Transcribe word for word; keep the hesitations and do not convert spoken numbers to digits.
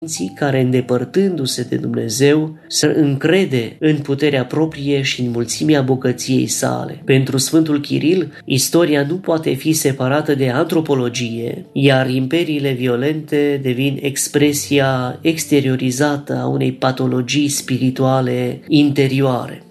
care, îndepărtându-se de Dumnezeu, se încrede în puterea proprie și în mulțimea bogăției sale. Pentru Sfântul Chiril, istoria nu poate fi separată de antropologie, iar imperiile violente devin expresia exteriorizată a unei patologii spirituale interioare.